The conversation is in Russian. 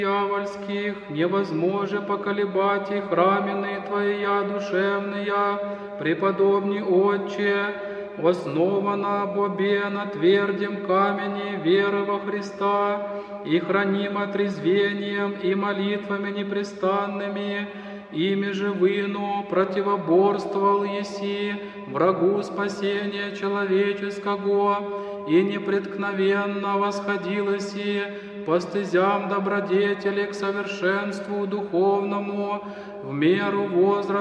дьявольских, невозможно поколебать их рамены Твоя душевные, преподобный Отче, основана бобе на твердем камени веры во Христа и хранима трезвением и молитвами непрестанными, ими же выну противоборствовал еси врагу спасения человеческого, и непреткновенно восходил еси по стезям добродетели к совершенству духовному в меру возраста